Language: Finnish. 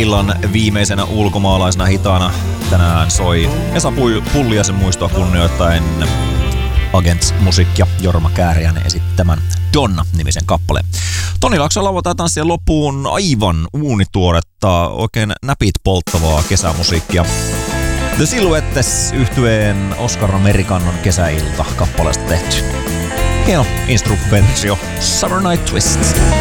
illan viimeisenä ulkomaalaisena hitaana tänään soi Esa Pulliaisen muistoa kunnioittaen Agents-musiikki ja Jorma Kääriäinen esittämän Donna-nimisen kappaleen. Toni Laakson lauantai-tanssien loppuun aivan uunituoretta, oikein näpit polttavaa kesämusiikkia. The Silhouettes yhtyeen Oscar Americanon kesäilta kappaleesta tehty. Hieno instru-versio Summer Night Twist.